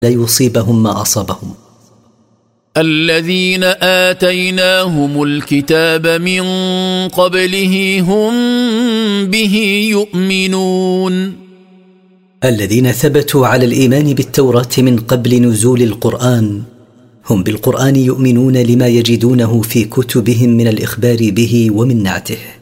لا يصيبهم ما أصابهم. الذين آتيناهم الكتاب من قبله هم به يؤمنون. الذين ثبتوا على الإيمان بالتوراة من قبل نزول القرآن هم بالقرآن يؤمنون لما يجدونه في كتبهم من الإخبار به ومن نعته.